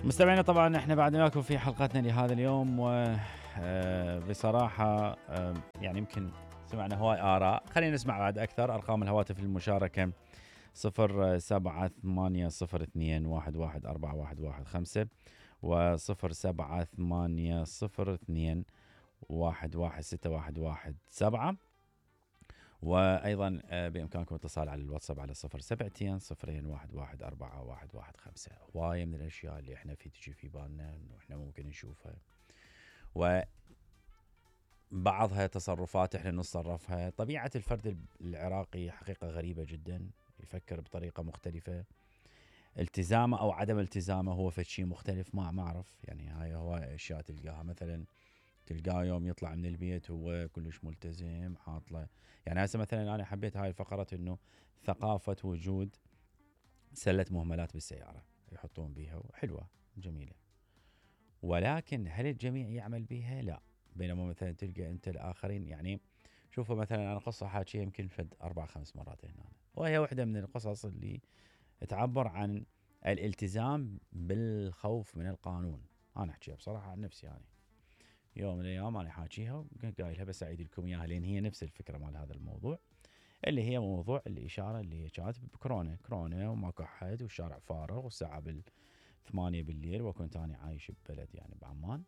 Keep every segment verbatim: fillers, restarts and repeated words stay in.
مستمعينا طبعا احنا بعد معكم في حلقتنا لهذا اليوم وبصراحة يعني يمكن سمعنا هواي آراء. خلينا نسمع بعد أكثر. أرقام الهواتف للمشاركة صفر سبعة ثمانية صفر اثنين واحد واحد أربعة واحد واحد خمسة وصفر سبعة ثمانية صفر اثنين واحد واحد ستة واحد واحد سبعة. وأيضا بإمكانكم الاتصال على الواتساب على صفر سبعتين صفرين واحد واحد أربعة واحد واحد خمسة. هواية من الأشياء اللي إحنا في تجي في بالنا إنه إحنا ممكن نشوفها، وبعضها تصرفات إحنا نتصرفها. طبيعة الفرد العراقي حقيقة غريبة جدا، يفكر بطريقة مختلفة. التزامه أو عدم التزامه هو في شيء مختلف، ما ما أعرف. يعني هاي هو أشياء تلقاها، مثلا تلقاه يوم يطلع من البيت هو كلش ملتزم حاط له. يعني هسه مثلا انا حبيت هاي الفقره انه ثقافه وجود سله مهملات بالسياره يحطون بيها، حلوه جميله، ولكن هل الجميع يعمل بها؟ لا. بينما مثلا تلقى انت الاخرين، يعني شوفوا مثلا انا قصه حاكيها يمكن فد اربع خمس مرات هنا، وهي واحده من القصص اللي تعبر عن الالتزام بالخوف من القانون. انا احكيها بصراحه عن نفسي. يعني يوم من الايام انا حاكيها قايلها بس اعيد لكم اياها لان هي نفس الفكره مال هذا الموضوع، اللي هي موضوع الاشاره اللي كانت بكورونا كورونا وماكو احد والشارع فارغ والساعه بالثمانية بالليل، وكنت انا عايش ببلد يعني بعمان،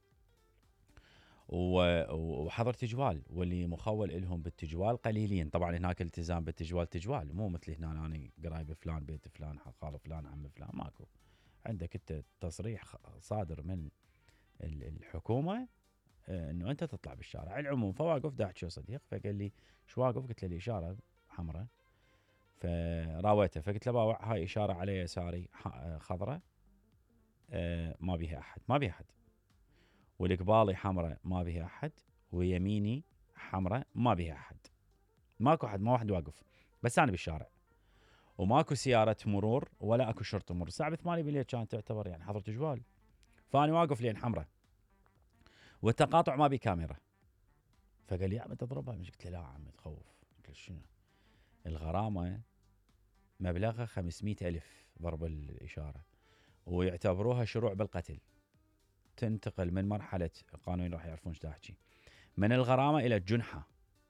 وحضر تجوال، واللي مخول لهم بالتجوال قليلين. طبعا هناك التزام بالتجوال تجوال، مو مثل هنا انا قرايب فلان بيت فلان خال فلان عم فلان، ماكو. عندك انت تصريح صادر من الحكومه انه انت تطلع بالشارع. على العموم فواقف دا احكي صديق، فقال لي شو واقف؟ قلت له الاشاره حمراء، فراويته فقلت له باوع هاي اشاره على يساري خضراء أه ما بيها احد، ما بيها احد، والقبالي حمراء ما بيها احد، ويميني حمراء ما بيها احد، ماكو احد، ما واحد واقف، بس انا بالشارع وماكو سياره مرور ولا اكو شرطه مرور. الساعه ثمانية بالليل كانت تعتبر يعني حضرت جوال، فانا واقف لين حمراء والتقاطع ما بي كاميرا. فقال لي يا عم تضربها، مش قلت له لا عم تخوف. قلت له شنو؟ الغرامة مبلغها خمسمية ألف ضرب الإشارة، ويعتبروها شروع بالقتل. تنتقل من مرحلة القانون راح يعرفون ايش احكي، من الغرامة إلى الجنحة.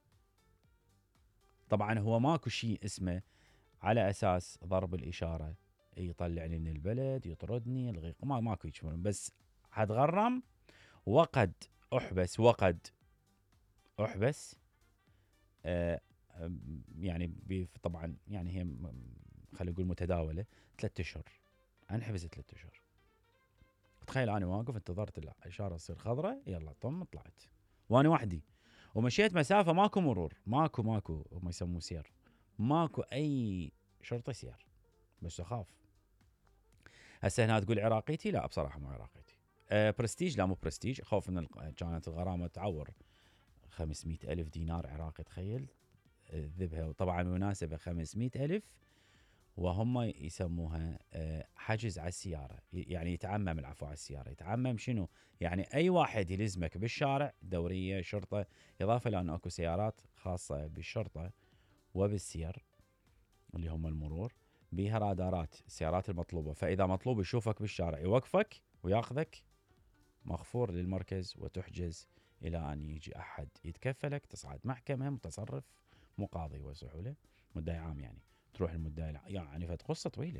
طبعا هو ماكو شيء اسمه على أساس ضرب الإشارة يطلعني من البلد يطردني الغي، ما ماكو يشمون، بس حتغرم وقد أحبس وقد أحبس آه يعني طبعا يعني هي خلينا نقول متداوله ثلاثة اشهر، انحبس ثلاثة اشهر. تخيل انا واقف انتظرت الاشاره تصير خضراء، يلا طم طلعت وانا وحدي، ومشيت مسافه ماكو مرور، ماكو ماكو هم يسموه سير، ماكو اي شرطه سير، بس اخاف. هسه هنا تقول عراقيتي؟ لا بصراحه مو عراقيتي. أه برستيج؟ لا مو برستيج، خوف ان كانت الغرامه تعور خمسمية ألف دينار عراقي، تخيل ذبها. وطبعا مناسبة خمسمية ألف، وهم يسموها حجز على السيارة، يعني يتعمم العفو على السيارة. يتعمم شنو؟ يعني أي واحد يلزمك بالشارع، دورية شرطة، إضافة لأن أكو سيارات خاصة بالشرطة وبالسير اللي هم المرور، بيها رادارات السيارات المطلوبة، فإذا مطلوب يشوفك بالشارع يوقفك وياخذك مغفور للمركز وتحجز إلى أن يجي أحد يتكفلك، تصعد محكمة، متصرف، مقاضي وسحولة، مدعي عام، يعني تروح المدعي، يعني فت قصة طويلة.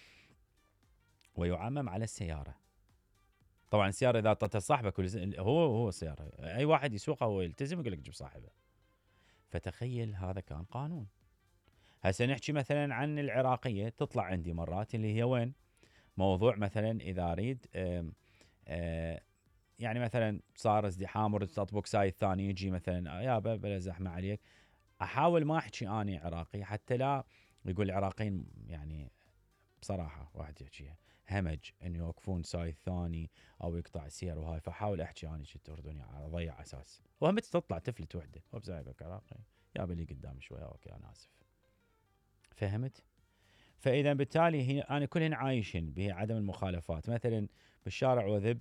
ويعمم على السيارة. طبعا السيارة إذا أعطتها صاحبك هو هو السيارة أي واحد يسوقها هو يلتزم يقول لك جيب صاحبه. فتخيل هذا كان قانون. هسه نحكي مثلا عن العراقية، تطلع عندي مرات اللي هي وين موضوع مثلا إذا أريد آم آم يعني مثلا صار ازدحام ورد تطبق ساي الثاني، يجي مثلا يابا بلا زحمة عليك، أحاول ما أحكي أني عراقي حتى لا يقول العراقيين يعني بصراحة واحد يحكيها همج أن يوقفون ساي الثاني أو يقطع سير وهاي، فحاول أحكي أنا شي أردني أضيع أساس، وهم تطلع تفلت وحدة وبزايبك عراقي يابا اللي قدام شوية أوكي أنا آسف. فهمت؟ فإذا بالتالي هي أنا كلهن عايشين بعدم المخالفات. مثلا بالشارع وذب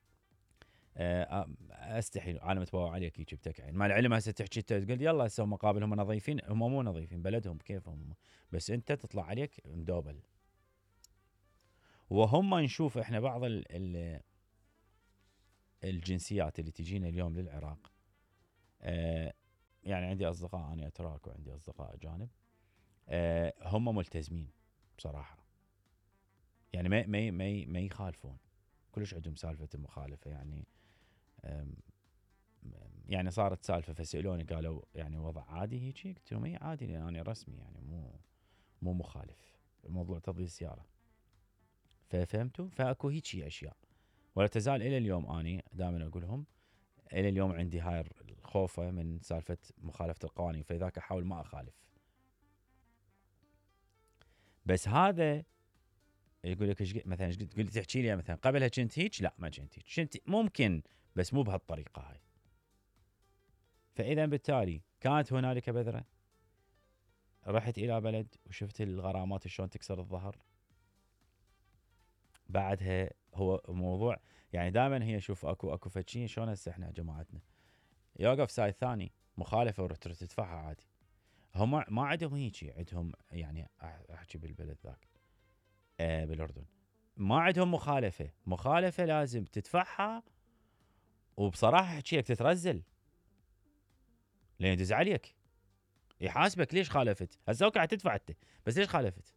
استحي انا متبوع عليك يجي بتكعين، مع العلم هسه تحكي تقول يلا هسه هم مقابل هم نظيفين، هم مو نظيفين بلدهم كيفهم، بس انت تطلع عليك مدوبل. وهم نشوف احنا بعض ال ال الجنسيات اللي تجينا اليوم للعراق. آه يعني عندي اصدقاء انا اتراك وعندي اصدقاء اجانب، آه هم ملتزمين بصراحه، يعني ما ما ما ما يخالفون، كلش عندهم سالفه المخالفه. يعني يعني صارت سالفه فسالوني قالوا يعني وضع عادي هيك؟ قلت لهم اي عادي لان انا رسمي يعني مو مو مخالف، موضوع تضييع السياره. ففهمتوا؟ فاكو هيك اشياء ولا تزال الى اليوم اني دائما اقول لهم الى اليوم عندي هاي الخوفه من سالفه مخالفه القوانين، فلذاك احاول ما اخالف. بس هذا يقول لك ايش مثلا ايش تقول لي تحكي لي مثلا قبلها كنت هيك؟ لا ما كنت هيك، كنت ممكن بس مو بهالطريقه هاي. فاذا بالتالي كانت هنالك بذره، رحت الى بلد وشفت الغرامات شلون تكسر الظهر، بعدها هو موضوع يعني دائما هي شوف اكو اكو فشي شلون هسه احنا جماعتنا يوقف سايد ثاني مخالفه ورحت تدفعها عادي. هم ما عندهم هيجي، عندهم يعني احكي بالبلد ذاك آه بالاردن ما عندهم مخالفه، مخالفه لازم تدفعها. وبصراحه احكي لك تترزل لين يدز عليك يحاسبك ليش خالفت. هسه اوكي تدفع انت بس ليش خالفت؟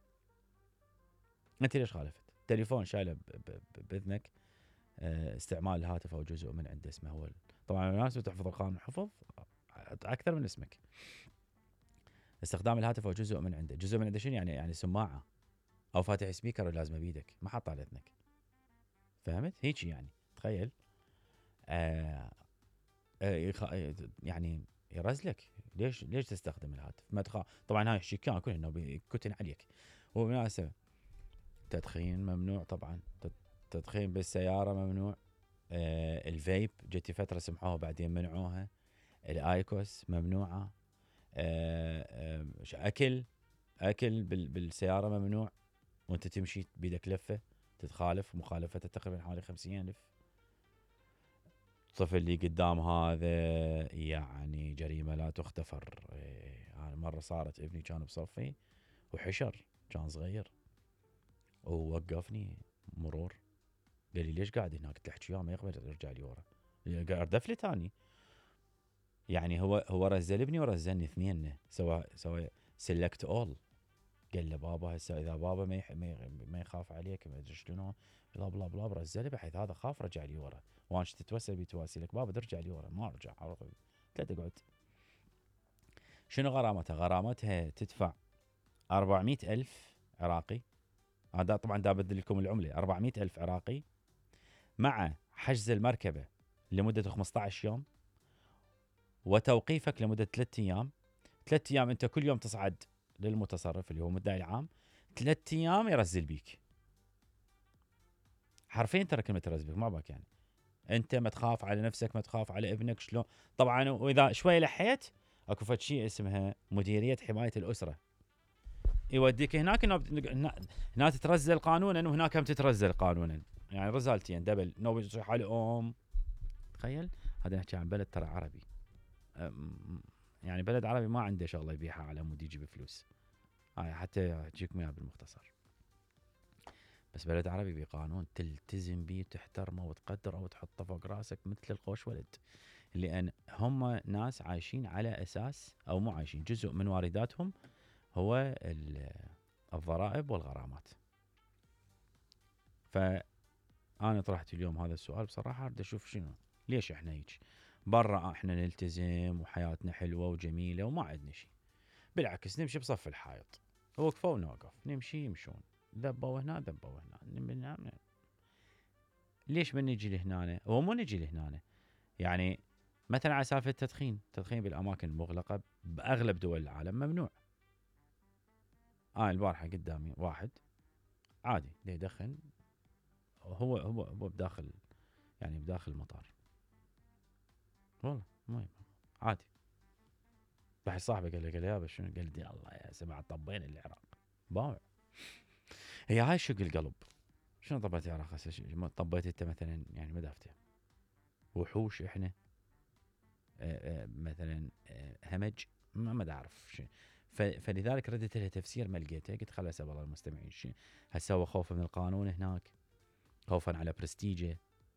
انت ليش خالفت؟ تليفون شايله باذنك، استعمال الهاتف او جزء من عنده اسمه هو. طبعا الناس تحفظ القانون حفظ اكثر من اسمك. استخدام الهاتف او جزء من عنده، جزء من عنده شنو يعني؟ يعني سماعه او فاتح سبيكر لازمه بيدك ما حط على اذنك. فهمت؟ هيك يعني تخيل. آه آه يعني يرزلك ليش ليش تستخدم الهاتف؟ ما تخاف. طبعا هاي شيكان كل انه كتن عليك. وبالمناسبه تدخين ممنوع طبعا، تدخين بالسياره ممنوع. آه الفيب جتي فتره سمحوها بعدين منعوها. الايكوس ممنوعه. آه آه اكل اكل بالسياره ممنوع، وانت تمشي بيدك لفه تتخالف، مخالفته تقريبا حوالي خمسين ألف. الطفل اللي قدام هذا يعني جريمه لا تغتفر. انا مره صارت ابني كان بصفي وحشر، كان صغير ووقفني مرور قال لي ليش قاعد هناك؟ قلت له احكي وياه ما يقبل يرجع لي ورا، ردف لي ثاني. يعني هو هو رزلبني ورزلني اثنين، سوى سوى سلكت اول. قال له بابا هسه اذا بابا ما يح... ما يخاف عليك ما ادري شلون بلا بلا بلا برزله بحيث هذا خاف رجع لي ورا، وانا تتوسل بيتواسي لك بابا ترجع لي ورا ما ارجع. لا تقعد. شنو غرامتها؟ غرامتها تدفع أربعمية ألف عراقي. هذا طبعا دا بدل لكم العمله أربعمية ألف عراقي مع حجز المركبه لمده خمسة عشر يوم وتوقيفك لمده ثلاثة ايام. ثلاثة ايام انت كل يوم تصعد للمتصرف اللي هو مدعي العام، ثلاثة ايام يرزل بيك حرفيا. ترى كلمه يرزل بيك ما باك يعني انت ما تخاف على نفسك ما تخاف على ابنك شلون. طبعا واذا شوي لحيت اكو فد شيء اسمها مديريه حمايه الاسره، يوديك هناك هناك تترزل قانونا وهناك هم تترزل قانونا. يعني رزالتين دبل نوبه تصيح على ام. تخيل هذا نحكي عن بلد ترى عربي، يعني بلد عربي ما عنده شغله يبيعها على مود يجيب فلوس. هاي حتى اجيكم اياها بالمختصر. بس بلد عربي بقانون تلتزم به وتحترمه وتقدره وتحطه فوق راسك مثل القوش ولد. لان هم ناس عايشين على اساس او مو عايشين، جزء من وارداتهم هو الضرائب والغرامات. فانا طرحت اليوم هذا السؤال بصراحه اريد اشوف شنو ليش احنا هيك برا احنا نلتزم وحياتنا حلوه وجميله وما عندنا شيء، بالعكس نمشي بصف الحائط. وقفوا ونوقف نمشي يمشون، ذبوا هنا ذبوا هنا. ليش من نجي لهنا ومو نجي لهنا؟ يعني مثلا على سالفه التدخين، التدخين بالاماكن المغلقه باغلب دول العالم ممنوع. انا آه البارحه قدامي واحد عادي اللي يدخن هو هو هو بداخل يعني بداخل المطار والله ما عادي. راح صاحبي قال لي قال لي يابا شنو؟ قال لي الله يا سمع طبين العراق باوع. هي هاي شق القلب. شنو طبيت العراق هسه؟ طبيت انت مثلا يعني ما دافته وحوش احنا آآ آآ مثلا آآ همج ما ما اعرف شيء فلذلك ردت لها تفسير ما لقيته، قلت خلاص اسال الله المستمعين شيء هسه هو خوفا من القانون هناك، خوفا على برستيجه،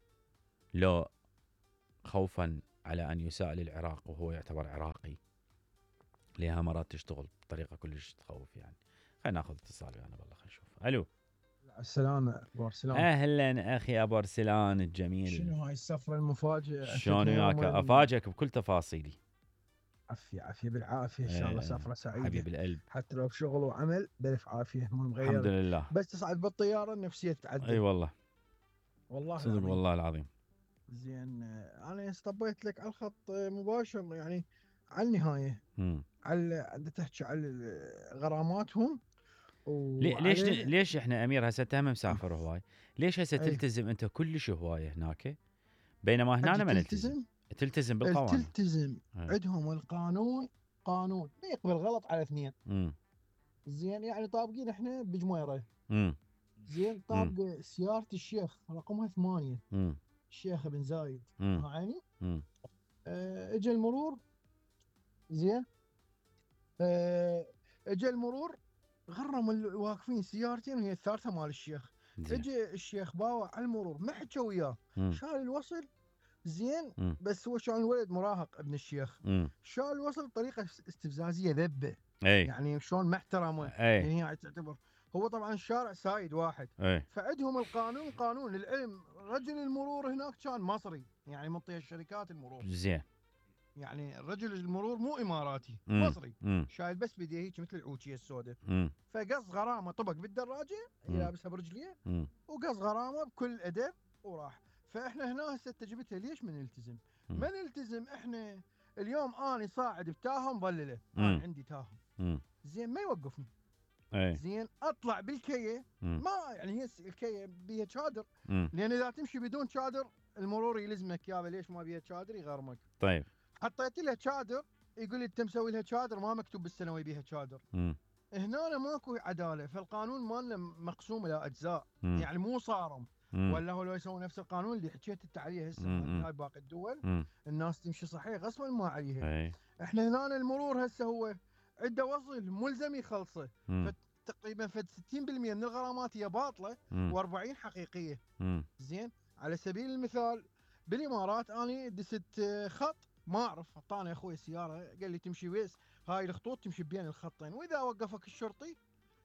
لو خوفا على ان يساء للعراق وهو يعتبر عراقي، لها مرات تشتغل بطريقه كلش تخوف يعني. خلينا ناخذ اتصال ويانا بالله، خلينا نشوف. الو السلامة ابو ارسلان. اهلا اخي ابو ارسلان الجميل، شنو هاي السفرة المفاجئة؟ شلون وياك؟ افاجئك بكل تفاصيلي. عافية عافية بالعافية ان شاء الله، سفرة سعيدة حبيب القلب، حتى لو بشغل وعمل بالف عافية مو الحمد مغير، لله. بس تصعد بالطيارة النفسية تتعدل. اي والله والله صدق العظيم. والله العظيم. زين انا اصطبيت لك على الخط مباشر يعني على النهاية، امم على تحكي على غراماتهم ليش وعلى ليش احنا امير هسه تهم مسافر هواي، ليش هسه اي تلتزم انت كلش هوايه هناك بينما هنا حجي ما نلتزم؟ تلتزم تلتزم بالقوانين. تلتزم اي. عندهم القانون، قانون ما يقبل غلط على اثنين. امم زين يعني طابقين احنا بجميره. امم زين امم طابق سيارة الشيخ رقمها ثمانية، امم الشيخ بن زايد امم عيني. امم اه اجى المرور. زين اه اجى المرور غرم الواقفين سيارتين وهي الثالثة مال الشيخ. زين. اجى الشيخ باوع على المرور ما حكى وياه، امم شال الوصل. زين امم بس هو شلون الولد مراهق ابن الشيخ، امم شال الوصل بطريقة استفزازية ذبه، اي يعني شلون محترمه، اي يعني هي تعتبر هو طبعا الشارع سايد واحد. اي فعندهم القانون، قانون للعلم رجل المرور هناك كان مصري، يعني منطقه شركات المرور، زين. يعني رجل المرور مو اماراتي، امم مصري، امم شايل بس بيديه هيك مثل العوكيه السوداء. امم فقص غرامه طبق بالدراجه اللي لابسها برجليه، امم وقص غرامه بكل ادب وراح. فاحنا هنا هسه تجربتها ليش ما نلتزم؟ ما نلتزم احنا. اليوم اني صاعد بتاهم مظلله، انا عندي تاهم، امم زين ما يوقفني. اي زين اطلع بالكيه، امم ما يعني هي الكيه بيها شادر، امم لان اذا تمشي بدون شادر المرور يلزمك يابا ليش ما بيها شادر يغرمك. طيب. حطيت لها شادر يقول لي انت مسوي لها شادر ما مكتوب بالثانوي بيها شادر. امم هنا أنا ماكو عداله، فالقانون مالنا مقسوم الى اجزاء، امم يعني مو صارم. امم ولا هو لو يسوي نفس القانون اللي حكيت انت عليه هسه مال امم هاي باقي الدول، امم الناس تمشي صحيح غصبا ما عليها. اي احنا هنا المرور هسه هو عنده وصل ملزم يخلصه، امم فتقريبا فد ستين بالمئة من الغرامات هي باطله امم و40 حقيقيه. امم زين على سبيل المثال بالامارات اني دست خط ما اعرف، اعطاني اخوي سياره قال لي تمشي بس هاي الخطوط تمشي بين الخطين، واذا وقفك الشرطي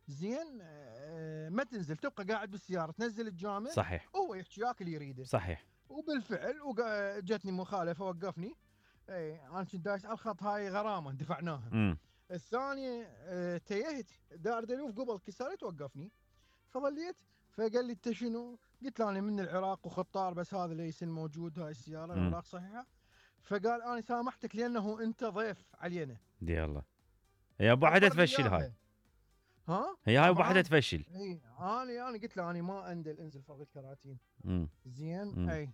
زين آه، ما تنزل تبقى قاعد بالسياره، تنزل الجامع صحيح هو يحكي ياك اللي يريده. صحيح. وبالفعل وقا- جتني مخالفه وقفني. اي انا كنت دايس على الخط، هاي غرامه دفعناها. امم الثانيه آه، تيهت دار دلوف قبل كسرت وقفني، فظليت. فقال لي انت شنو؟ قلت له انا من العراق وخطار، بس هذا ليس الموجود، هاي السياره امم الاوراق صحيحه. فقال انا سامحتك لانه انت ضيف علينا. دي الله، هي ابو حدا عبر لي تفشل هاي، اياها. ها هي هاي ابو حدا طبعا. تفشل. اي انا انا قلت له انا ما انزل انزل فوق الكراتين. امم زين امم اي.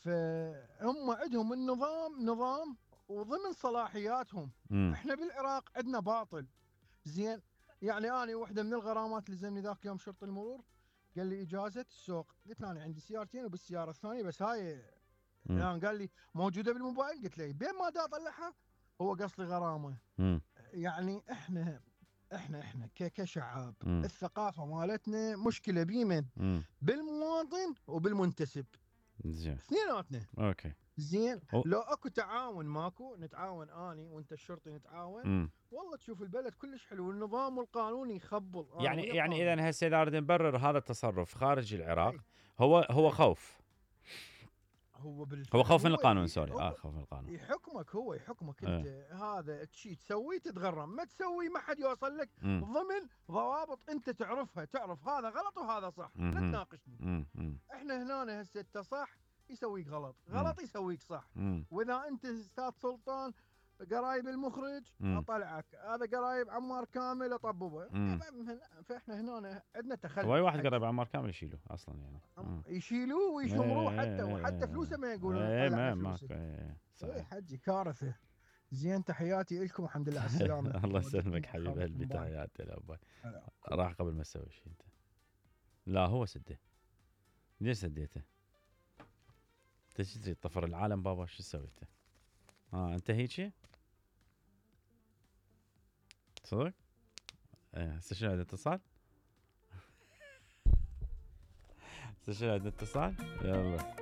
فهم عندهم النظام نظام وضمن صلاحياتهم. امم احنا بالعراق عندنا باطل. زين يعني انا واحده من الغرامات اللي لزمني ذاك يوم شرطي المرور، قال لي اجازه السوق، قلت له انا عندي سيارتين وبالسياره الثانيه بس هاي امم يعني قال لي موجوده بالموبايل، قلت له بين ما دا اطلعها هو قص لي غرامه. امم يعني احنا احنا احنا ك- كشعب امم الثقافه مالتنا مشكله بيمن، امم بالمواطن وبالمنتسب زين. اثنيناتنا. اوكي. زين أو. لو اكو تعاون ماكو نتعاون اني وانت الشرطي نتعاون، امم والله تشوف البلد كلش حلو، والنظام والقانون يخبل انا يعني ويا يعني القانون. اذا هسه اذا نريد نبرر هذا التصرف خارج العراق، اي هو هو اي خوف، هو هو بالفعل خوف من هو القانون، ي- سوري، اه هو خوف من القانون. يحكمك، هو يحكمك انت ايه. هذا شيء تسويه تتغرم، ما تسوي ما حد يوصل لك امم ضمن ضوابط انت تعرفها، تعرف هذا غلط وهذا صح، لا امم تناقشني. امم احنا هنا هسه انت صح يسويك غلط، امم غلط يسويك صح. امم واذا انت استاذ سلطان قرايب المخرج امم اطلعك، هذا قرايب عمار كامل اطببه. امم فاحنا هنا عندنا هو اي تخلف واحد حجي، قرب عمار كامل يشيله اصلا يعني. امم يشيلوه ايه ويشمروه حتى، وحتى فلوسه ما يقولون ايه طلعنا ما ماك فلوسه. ايه ايه صحيح. حجي كارثه. زين تحياتي لكم، الحمد لله على السلامه. الله ودكم يسلمك الله حبيب يخليكم قلبي، باي. تحياتي لابوي. هلا. راح قبل ما تسوي شيء انت. لا هو سده، ليش سديته؟ انت شو تريد طفر العالم بابا؟ شو سويته؟ اه انت هيجي صدق؟ إيه، هسه شنو عندنا اتصال؟ هسه شنو عندنا اتصال؟ يلا